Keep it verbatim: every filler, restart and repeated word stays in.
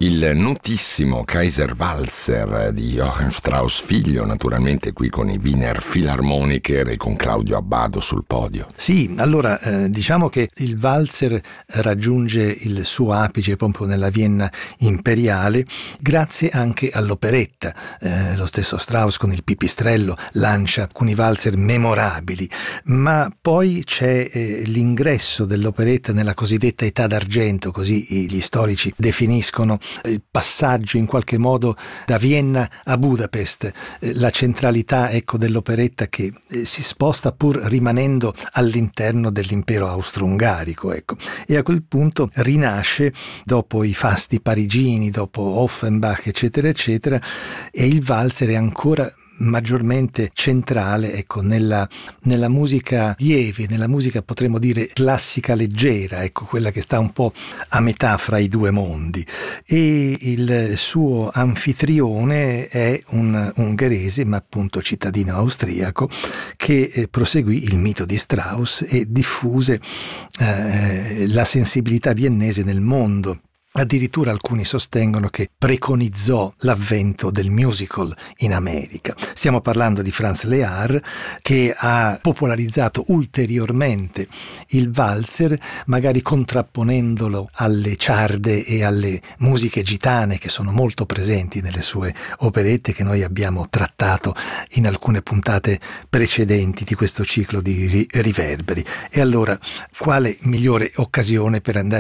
Il notissimo Kaiserwalzer di Johann Strauss figlio, naturalmente qui con i Wiener Philharmoniker e con Claudio Abbado sul podio. Sì, allora eh, diciamo che il valzer raggiunge il suo apice proprio nella Vienna imperiale grazie anche all'operetta. Eh, lo stesso Strauss con il Pipistrello lancia alcuni valzer memorabili, ma poi c'è eh, l'ingresso dell'operetta nella cosiddetta età d'argento, così gli storici definiscono il passaggio in qualche modo da Vienna a Budapest, eh, la centralità ecco dell'operetta che eh, si sposta pur rimanendo all'interno dell'impero austro-ungarico, ecco. E a quel punto rinasce dopo i fasti parigini, dopo Offenbach eccetera eccetera, e il valzer è ancora maggiormente centrale ecco nella, nella musica lieve, nella musica potremmo dire classica leggera, ecco quella che sta un po' a metà fra i due mondi. E il suo anfitrione è un ungherese ma appunto cittadino austriaco che eh, proseguì il mito di Strauss e diffuse eh, la sensibilità viennese nel mondo. Addirittura alcuni sostengono che preconizzò l'avvento del musical in America. Stiamo parlando di Franz Lehár, che ha popolarizzato ulteriormente il valzer, magari contrapponendolo alle ciarde e alle musiche gitane che sono molto presenti nelle sue operette, che noi abbiamo trattato in alcune puntate precedenti di questo ciclo di riverberi. E allora, quale migliore occasione per andare